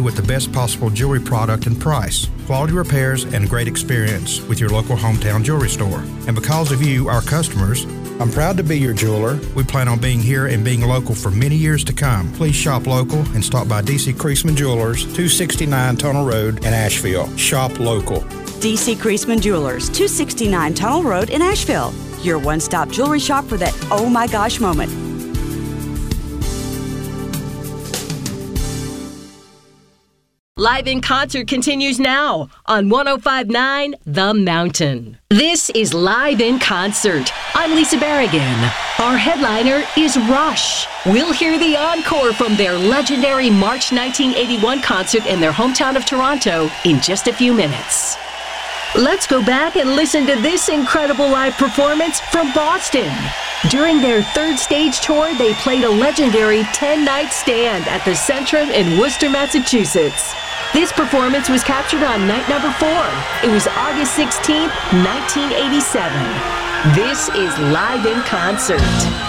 with the best possible jewelry product and price, quality repairs, and a great experience with your local hometown jewelry store. And because of you, our customers, I'm proud to be your jeweler. We plan on being here and being local for many years to come. Please shop local and stop by D.C. Creasman Jewelers, 269 Tunnel Road in Asheville. Shop local. D.C. Creasman Jewelers, 269 Tunnel Road in Asheville. Your one-stop jewelry shop for that oh my gosh moment. Live in Concert continues now on 105.9 The Mountain. This is Live in Concert. I'm Lisa Barrigan. Our headliner is Rush. We'll hear the encore from their legendary March 1981 concert in their hometown of Toronto in just a few minutes. Let's go back and listen to this incredible live performance from Boston. During their third stage tour, they played a legendary 10-night stand at the Centrum in Worcester, Massachusetts. This performance was captured on night number 4. It was August 16th, 1987. This is Live in Concert.